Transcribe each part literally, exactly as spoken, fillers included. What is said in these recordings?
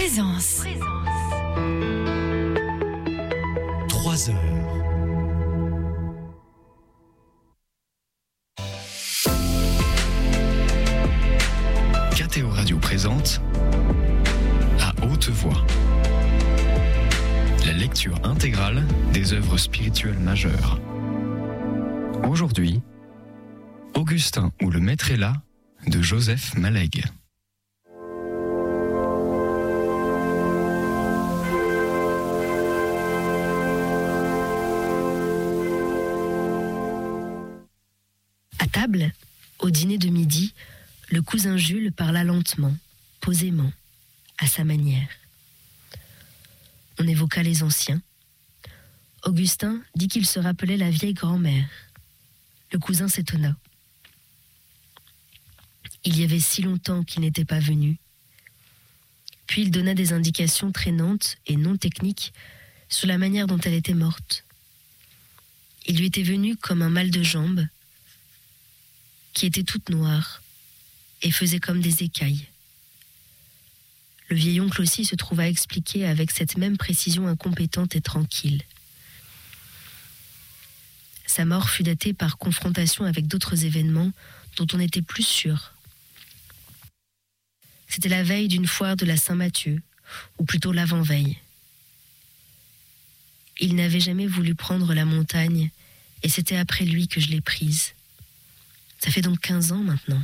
Présence. Trois heures. K T O Radio présente À haute voix la lecture intégrale des œuvres spirituelles majeures. Aujourd'hui, Augustin ou le Maître est là de Joseph Maleg. À table, au dîner de midi, le cousin Jules parla lentement, posément, à sa manière. On évoqua les anciens. Augustin dit qu'il se rappelait la vieille grand-mère. Le cousin s'étonna. Il y avait si longtemps qu'il n'était pas venu. Puis il donna des indications traînantes et non techniques sur la manière dont elle était morte. Il lui était venu comme un mal de jambe qui était toute noire et faisait comme des écailles. Le vieil oncle aussi se trouva expliquer avec cette même précision incompétente et tranquille. Sa mort fut datée par confrontation avec d'autres événements dont on n'était plus sûr. C'était la veille d'une foire de la Saint-Mathieu, ou plutôt l'avant-veille. Il n'avait jamais voulu prendre la montagne, et c'était après lui que je l'ai prise. Ça fait donc quinze ans maintenant.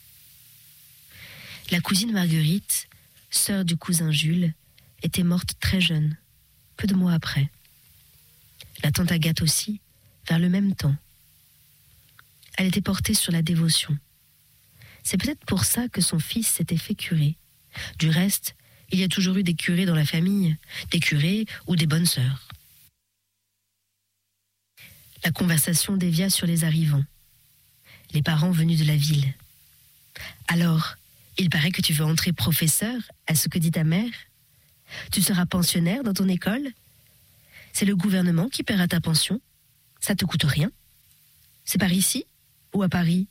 La cousine Marguerite, sœur du cousin Jules, était morte très jeune, peu de mois après. La tante Agathe aussi, vers le même temps. Elle était portée sur la dévotion. C'est peut-être pour ça que son fils s'était fait curé. Du reste, il y a toujours eu des curés dans la famille, des curés ou des bonnes sœurs. La conversation dévia sur les arrivants, les parents venus de la ville. Alors, il paraît que tu veux entrer professeur, à ce que dit ta mère. Tu seras pensionnaire dans ton école. C'est le gouvernement qui paiera ta pension. Ça te coûte rien. C'est par ici ou à Paris.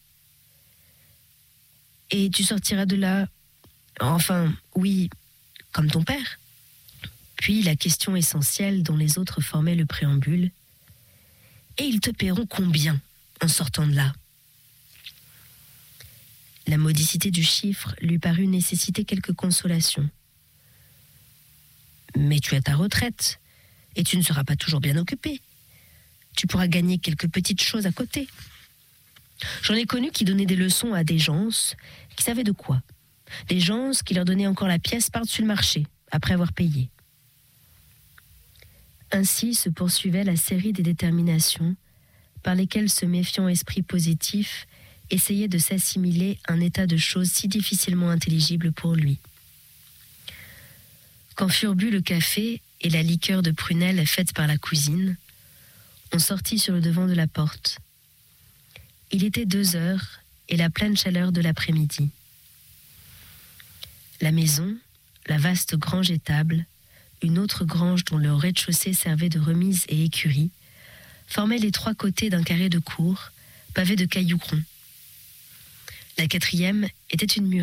Et tu sortiras de là, enfin, oui, comme ton père. Puis la question essentielle dont les autres formaient le préambule. Et ils te paieront combien en sortant de là ? La modicité du chiffre lui parut nécessiter quelques consolations. Mais tu as ta retraite, et tu ne seras pas toujours bien occupé. Tu pourras gagner quelques petites choses à côté. J'en ai connu qui donnaient des leçons à des gens qui savaient de quoi. Des gens qui leur donnaient encore la pièce par-dessus le marché, après avoir payé. Ainsi se poursuivait la série des déterminations par lesquelles ce méfiant esprit positif essayait de s'assimiler un état de choses si difficilement intelligible pour lui. Quand furent bu le café et la liqueur de prunelle faite par la cousine, on sortit sur le devant de la porte. Il était deux heures et la pleine chaleur de l'après-midi. La maison, la vaste grange étable, une autre grange dont le rez-de-chaussée servait de remise et écurie, formaient les trois côtés d'un carré de cour, pavé de cailloux ronds. La quatrième était une muraille.